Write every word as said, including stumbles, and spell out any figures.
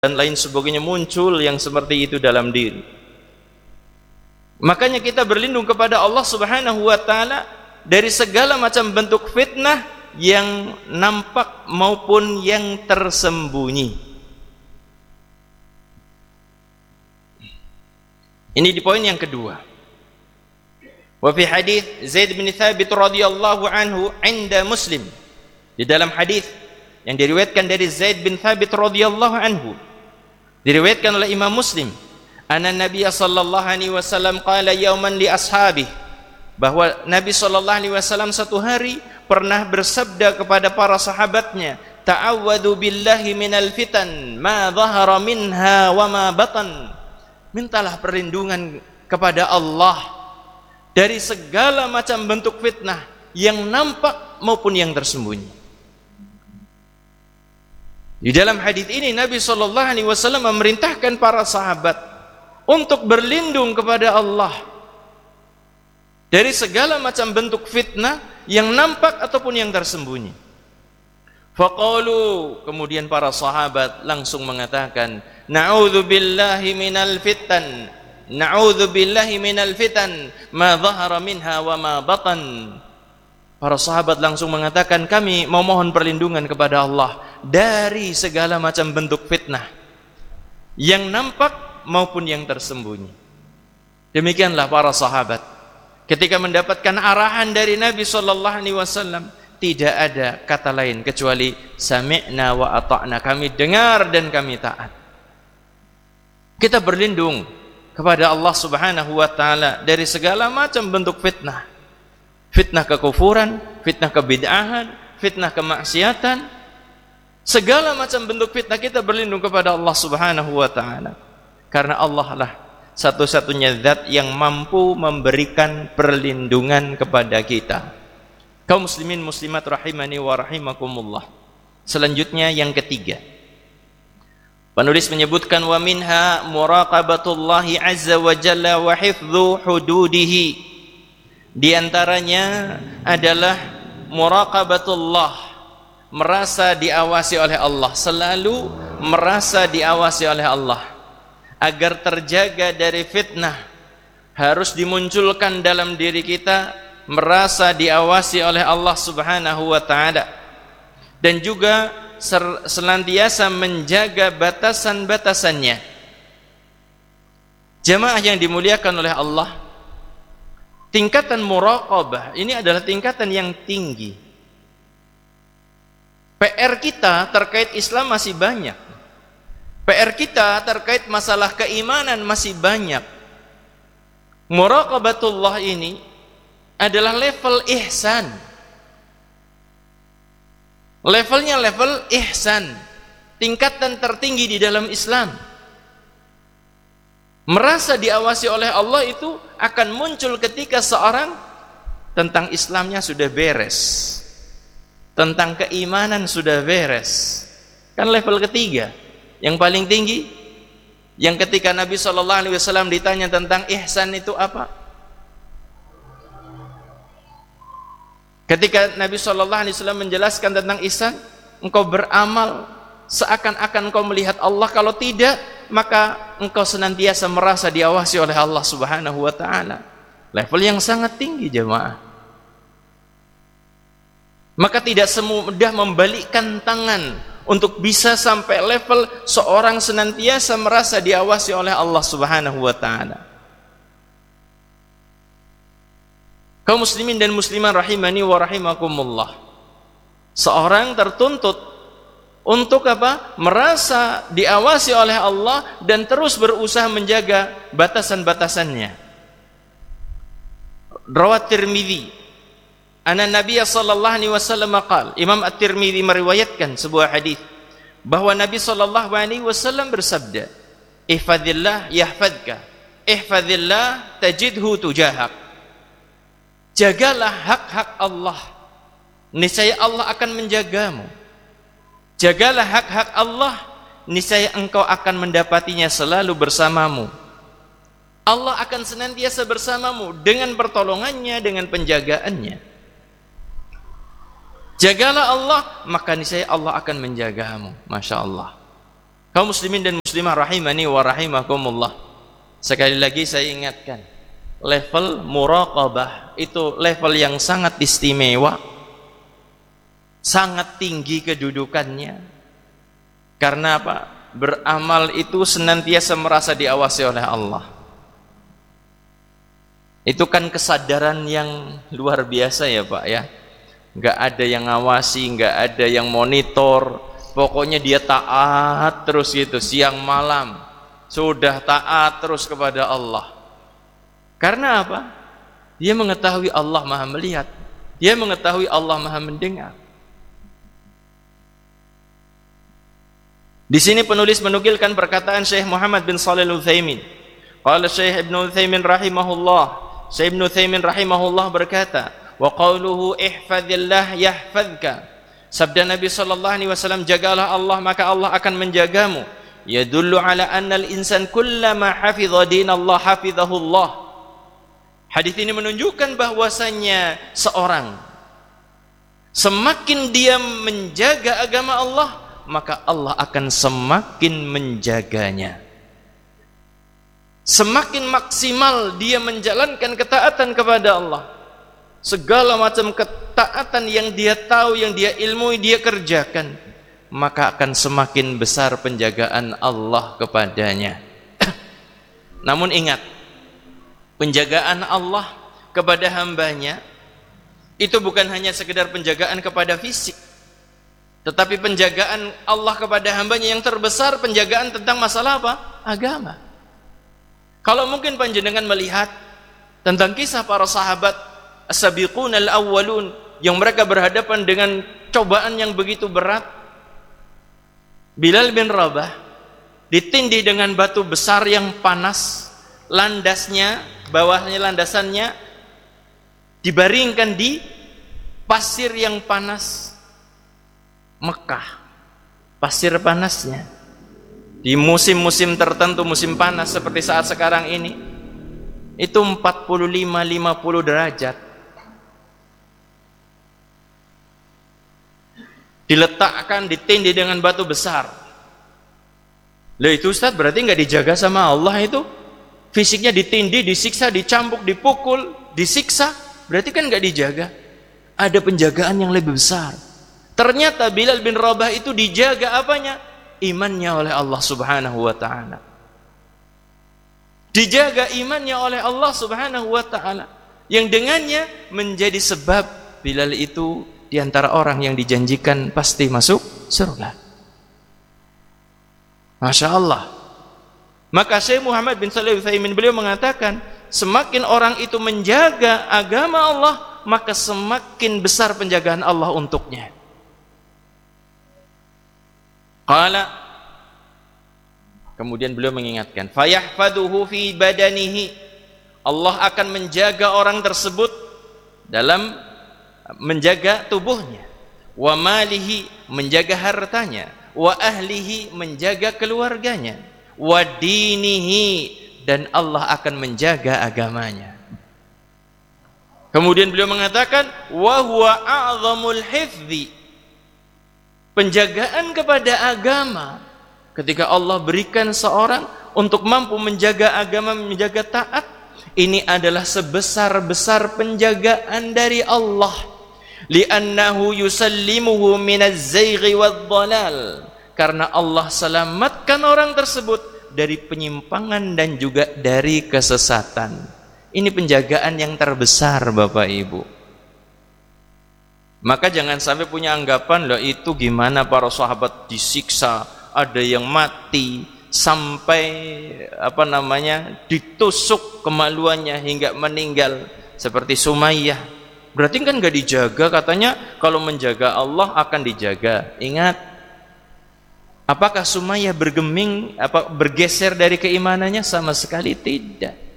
dan lain sebagainya muncul yang seperti itu dalam diri. Makanya kita berlindung kepada Allah Subhanahu wa taala dari segala macam bentuk fitnah yang nampak maupun yang tersembunyi. Ini di poin yang kedua. Wa fi hadis Zaid bin Thabit radhiyallahu anhu 'inda Muslim. Di dalam hadis yang diriwayatkan dari Zaid bin Thabit radhiyallahu anhu, diriwayatkan oleh Imam Muslim, anna Nabiy sallallahu alaihi wasallam qala yauman li ashabi, bahwa Nabi sallallahu alaihi wasallam satu hari pernah bersabda kepada para sahabatnya, ta'awwadu billahi minal fitan ma dhahara minha wa ma batan. Mintalah perlindungan kepada Allah dari segala macam bentuk fitnah yang nampak maupun yang tersembunyi. Di dalam hadis ini Nabi sallallahu alaihi wasallam memerintahkan para sahabat untuk berlindung kepada Allah dari segala macam bentuk fitnah yang nampak ataupun yang tersembunyi. Faqalu, kemudian para sahabat langsung mengatakan, na'udzu billahi minal fitan, na'udzu billahi minal fitan ma dhahara minha wa ma batan. Para sahabat langsung mengatakan, kami memohon perlindungan kepada Allah dari segala macam bentuk fitnah yang nampak maupun yang tersembunyi. Demikianlah para sahabat ketika mendapatkan arahan dari Nabi sallallahu alaihi wasallam, tidak ada kata lain kecuali sami'na wa ata'na, kami dengar dan kami taat. Kita berlindung kepada Allah Subhanahu wa taala dari segala macam bentuk fitnah. Fitnah kekufuran, fitnah kebid'ahan, fitnah kemaksiatan, segala macam bentuk fitnah kita berlindung kepada Allah Subhanahu wa taala. Karena Allah lah satu-satunya zat yang mampu memberikan perlindungan kepada kita. Kaum muslimin muslimat rahimani wa rahimakumullah. Selanjutnya yang ketiga, penulis menyebutkan wa minha muraqabatullahi azza wa jalla wa hifdzu hududihi. Di antaranya adalah muraqabatullah, merasa diawasi oleh Allah, selalu merasa diawasi oleh Allah. Agar terjaga dari fitnah, harus dimunculkan dalam diri kita merasa diawasi oleh Allah Subhanahu wa taala, dan juga senantiasa menjaga batasan-batasannya. Jamaah yang dimuliakan oleh Allah, tingkatan muraqabah ini adalah tingkatan yang tinggi. P R kita terkait Islam masih banyak. P R kita terkait masalah keimanan masih banyak. Muraqabatullah ini adalah level ihsan. Levelnya level ihsan, tingkatan tertinggi di dalam Islam. Merasa diawasi oleh Allah itu akan muncul ketika seorang tentang Islamnya sudah beres, tentang keimanan sudah beres. Kan level ketiga, yang paling tinggi, yang ketika Nabi shallallahu alaihi wasallam ditanya tentang ihsan itu apa? Ketika Nabi shallallahu alaihi wasallam menjelaskan tentang ihsan, engkau beramal seakan-akan engkau melihat Allah, kalau tidak maka engkau senantiasa merasa diawasi oleh Allah Subhanahu wa taala. Level yang sangat tinggi jemaah. Maka tidak semudah membalikkan tangan untuk bisa sampai level seorang senantiasa merasa diawasi oleh Allah Subhanahu wa taala. Kaum muslimin dan muslimat rahimani wa rahimakumullah. Seorang tertuntut untuk apa? Merasa diawasi oleh Allah dan terus berusaha menjaga batasan-batasannya. Rawat Tirmidzi, anna Nabiy sallallahu alaihi wasallam qala, Imam At-Tirmidzi meriwayatkan sebuah hadis bahwa Nabi sallallahu alaihi wasallam bersabda, ihfazillah yahfazka, ihfazillah tajidhu tujahak. Jagalah hak-hak Allah, niscaya Allah akan menjagamu. Jagalah hak-hak Allah, niscaya engkau akan mendapatinya selalu bersamamu. Allah akan senantiasa bersamamu dengan pertolongannya, dengan penjagaannya. Jagalah Allah, maka niscaya Allah akan menjagamu. Masya Allah. Kaum muslimin dan muslimah rahimani wa rahimakumullah. Sekali lagi saya ingatkan, level muraqabah itu level yang sangat istimewa, sangat tinggi kedudukannya. Karena apa? Beramal itu senantiasa merasa diawasi oleh Allah. Itu kan kesadaran yang luar biasa ya Pak ya. Nggak ada yang ngawasi, nggak ada yang monitor, pokoknya dia taat terus gitu, siang malam sudah taat terus kepada Allah. Karena apa? Dia mengetahui Allah Maha melihat, dia mengetahui Allah Maha mendengar. Di sini penulis menukilkan perkataan Syekh Muhammad bin Shalih Al-Utsaimin. Qala Syekh Ibnu Utsaimin rahimahullah, Syekh Ibnu Utsaimin rahimahullah berkata, wa qawluhu ihfazillah yahfazka. Sabda Nabi sallallahu alaihi wasallam, jagalah Allah maka Allah akan menjagamu. Yadullu ala anna al-insan kullama hafidha dinallah hafidhahullah. Hadis ini menunjukkan bahwasanya seorang semakin dia menjaga agama Allah, maka Allah akan semakin menjaganya. Semakin maksimal dia menjalankan ketaatan kepada Allah, segala macam ketaatan yang dia tahu, yang dia ilmui, dia kerjakan, maka akan semakin besar penjagaan Allah kepadanya. Namun ingat, penjagaan Allah kepada hambanya itu bukan hanya sekedar penjagaan kepada fisik, tetapi penjagaan Allah kepada hambanya yang terbesar, penjagaan tentang masalah apa? Agama. Kalau mungkin panjenengan melihat tentang kisah para sahabat as-sabiqun al-awwalun yang mereka berhadapan dengan cobaan yang begitu berat. Bilal bin Rabah ditindih dengan batu besar yang panas, landasnya, bawahnya landasannya dibaringkan di pasir yang panas Mekah, pasir panasnya. Di musim-musim tertentu, musim panas seperti saat sekarang ini, itu empat puluh lima sampai lima puluh derajat. Diletakkan, ditindih dengan batu besar. Lah itu Ustaz, berarti nggak dijaga sama Allah itu? Fisiknya ditindih, disiksa, dicambuk, dipukul, disiksa, berarti kan nggak dijaga. Ada penjagaan yang lebih besar. Ternyata Bilal bin Rabah itu dijaga apanya? Imannya oleh Allah Subhanahu wa taala. Dijaga imannya oleh Allah Subhanahu wa taala, yang dengannya menjadi sebab Bilal itu di antara orang yang dijanjikan pasti masuk surga. Masya Allah. Maka Syekh Muhammad bin Shalih Al-Utsaimin beliau mengatakan, semakin orang itu menjaga agama Allah, maka semakin besar penjagaan Allah untuknya. Qala, kemudian beliau mengingatkan, fayahfaduhu fi badanihi, Allah akan menjaga orang tersebut dalam menjaga tubuhnya, wa malihi, menjaga hartanya, wa ahlihi, menjaga keluarganya, wa dinihi, dan Allah akan menjaga agamanya. Kemudian beliau mengatakan, wa huwa a'zamul hifdzi, penjagaan kepada agama, ketika Allah berikan seorang untuk mampu menjaga agama, menjaga taat, ini adalah sebesar-besar penjagaan dari Allah. Li'annahu yusallimuhu minaz zayghi wad-dhalal, karena Allah selamatkan orang tersebut dari penyimpangan dan juga dari kesesatan. Ini penjagaan yang terbesar Bapak Ibu. Maka jangan sampai punya anggapan, loh itu gimana para sahabat disiksa, ada yang mati sampai apa namanya ditusuk kemaluannya hingga meninggal seperti Sumayyah. Berarti kan nggak dijaga, katanya kalau menjaga Allah akan dijaga. Ingat, apakah Sumayyah bergeming, apa bergeser dari keimanannya? Sama sekali tidak.